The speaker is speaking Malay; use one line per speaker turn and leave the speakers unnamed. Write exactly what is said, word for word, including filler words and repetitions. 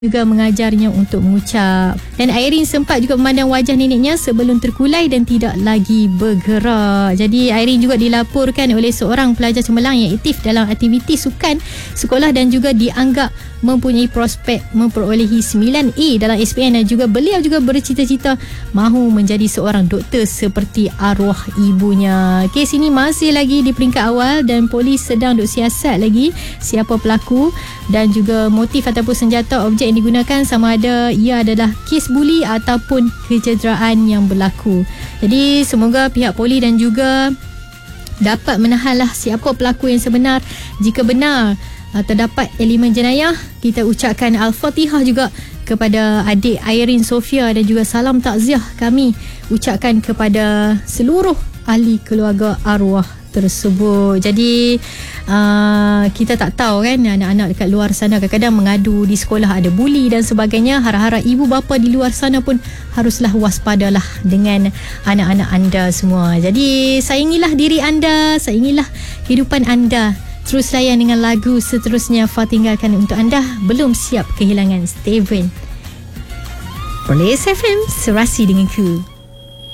juga mengajarnya untuk mengucap. Dan Irene sempat juga memandang wajah neneknya sebelum terkulai dan tidak lagi bergerak. Jadi Irene juga dilaporkan oleh seorang pelajar cemerlang yang aktif dalam aktiviti sukan sekolah dan juga dianggap mempunyai prospek memperolehi sembilan A dalam S P M, dan juga beliau juga bercita-cita mahu menjadi seorang doktor seperti arwah ibunya. Kes ini masih lagi di peringkat awal dan polis sedang duk siasat lagi siapa pelaku dan juga motif ataupun senjata objek yang digunakan, sama ada ia adalah kes buli ataupun kecederaan yang berlaku. Jadi semoga pihak polis dan juga dapat menahanlah siapa pelaku yang sebenar. Jika benar terdapat elemen jenayah, kita ucapkan Al-Fatihah juga kepada adik Irene Sofia dan juga salam takziah kami ucapkan kepada seluruh ahli keluarga arwah tersebut. Jadi uh, kita tak tahu kan, anak-anak dekat luar sana kadang-kadang mengadu di sekolah ada buli dan sebagainya. Harap-harap ibu bapa di luar sana pun haruslah waspadalah dengan anak-anak anda semua. Jadi sayangilah diri anda, sayangilah kehidupan anda. Terus layan dengan lagu seterusnya Fa tinggalkan untuk anda. Belum siap kehilangan Steven oleh S F M Serasi Denganku.